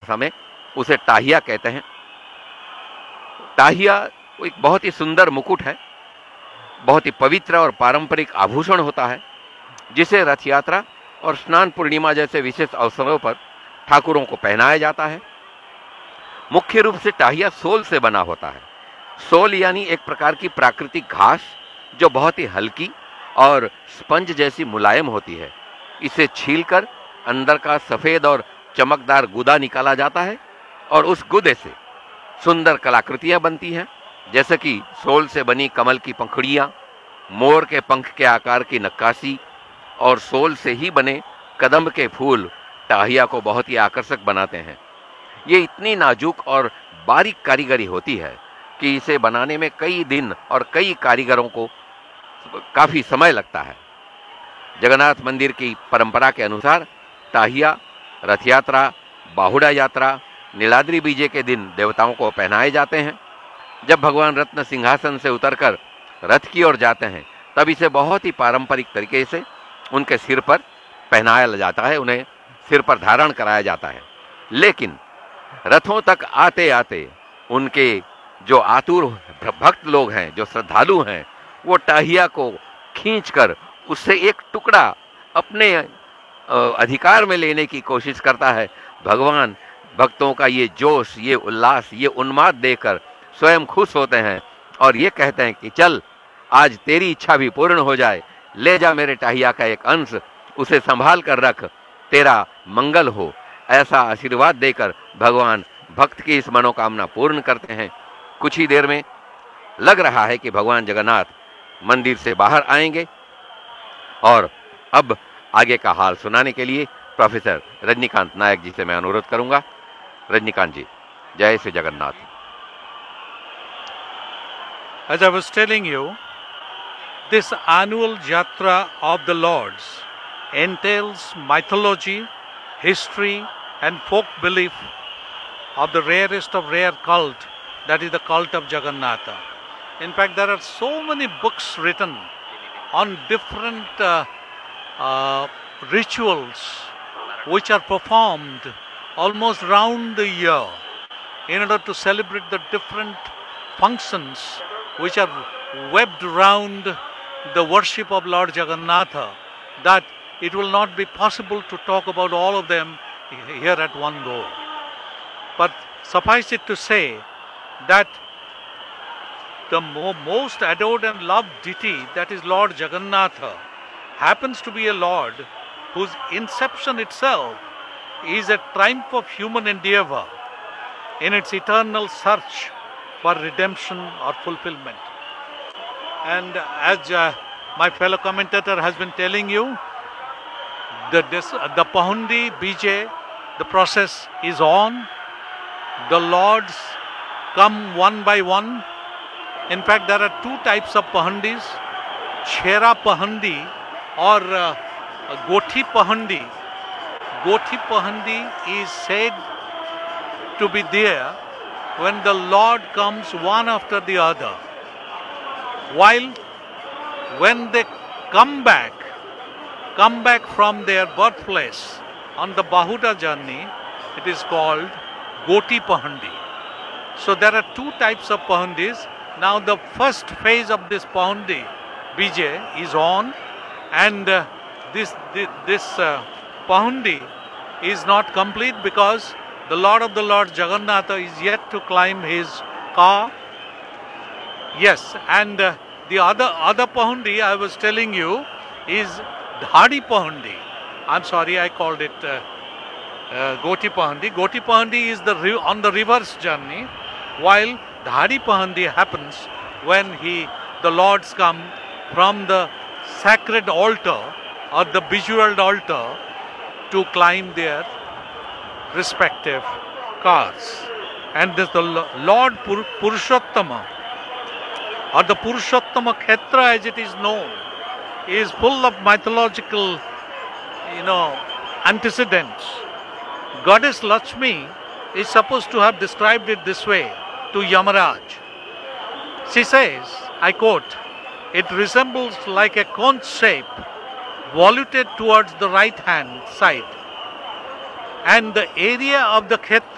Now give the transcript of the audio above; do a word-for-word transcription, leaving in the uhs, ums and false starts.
भाषा में उसे टाहिया कहते हैं। टाहिया एक बहुत ही सुंदर मुकुट है, बहुत ही पवित्र और पारंपरिक आभूषण होता है, जिसे रथ यात्रा और स्नान पूर्णिमा जैसे विशेष अवसरों पर ठाकुरों को पहनाया जाता है। मुख्य रूप से टाहिया सोल से बना होता है। सोल यानी एक प्रकार की प्राकृतिक घास जो बहुत ही हल्की और स्पंज जैसी मुलायम होती है। इसे छीलकर अंदर का सफेद और चमकदार गुदा निकाला जाता है और उस गुदे से सुंदर कलाकृतियां बनती हैं, जैसे कि सोल से बनी कमल की पंखुड़ियां, मोर के पंख के आकार की नक्काशी और सोल से ही बने कदम्ब के फूल टाहिया को बहुत ही आकर्षक बनाते हैं। ये इतनी नाजुक और बारीक कारीगरी होती है कि इसे बनाने में कई दिन और कई कारीगरों को काफी समय लगता है। जगन्नाथ मंदिर की परंपरा के अनुसार टाहिया रथ यात्रा, बाहुड़ा यात्रा, नीलाद्री बीजे के दिन देवताओं को पहनाए जाते हैं। जब भगवान रत्न सिंहासन से उतरकर रथ की ओर जाते हैं, तब इसे बहुत ही पारंपरिक तरीके से उनके सिर पर पहनाया जाता है, उन्हें सिर पर धारण कराया जाता है। लेकिन रथों तक आते आते उनके जो आतुर भक्त लोग हैं, जो श्रद्धालु हैं, वो टाहिया को खींचकर उससे एक टुकड़ा अपने अधिकार में लेने की कोशिश करता है। भगवान भक्तों का ये जोश, ये उल्लास, ये उन्माद देकर स्वयं खुश होते हैं और ये कहते हैं कि चल, आज तेरी इच्छा भी पूर्ण हो जाए, ले जा मेरे टाहिया का एक अंश, उसे संभाल कर रख, तेरा मंगल हो। ऐसा आशीर्वाद देकर भगवान भक्त की इस मनोकामना पूर्ण करते हैं। कुछ ही देर में लग रहा है कि भगवान जगन्नाथ मंदिर से बाहर आएंगे और अब आगे का हाल सुनाने के लिए प्रोफेसर रजनीकांत नायक जी से मैं अनुरोध करूंगा। रजनीकांत जी, जय Shri Jagannath. As I was telling you, this annual Jatra of the Lords entails mythology, history and folk belief of the rarest of rare cult, that is the cult of Jagannatha. In fact, there are so many books written on different uh, uh, rituals which are performed almost round the year in order to celebrate the different functions which are webbed round the worship of Lord Jagannatha, that it will not be possible to talk about all of them here at one go. But suffice it to say that the mo most adored and loved deity, that is Lord Jagannatha, happens to be a Lord whose inception itself is a triumph of human endeavor in its eternal search for redemption or fulfillment. And as uh, my fellow commentator has been telling you, the, this, uh, the Pahundi Bije, the process is on. The Lords come one by one. In fact, there are two types of Pahundis, Chhera Pahundi or uh, Gothi Pahundi. Gothi Pahundi is said to be there when the Lord comes one after the other. While when they come back, come back from their birthplace on the Bahuda journey, it is called Goti Pahundi. So there are two types of Pahundis. Now the first phase of this Pahundi Bije is on, and uh, this, this, this uh, Pahundi is not complete because the Lord of the Lords Jagannatha is yet to climb his car. Yes, and uh, the other other Pahundi I was telling you is Dhadi Pahundi. I'm sorry, I called it uh, uh, Goti Pahundi. Goti Pahundi is the on the reverse journey, while Dhadi Pahundi happens when he the Lords come from the sacred altar or the bejeweled altar to climb their respective cars. And this the Lord Pur Purushottama, or the Purushottama Khetra as it is known, is full of mythological, you know, antecedents. Goddess Lakshmi is supposed to have described it this way to Yamaraj. She says, I quote, "It resembles like a conch shape voluted towards the right hand side, and the area of the Khetra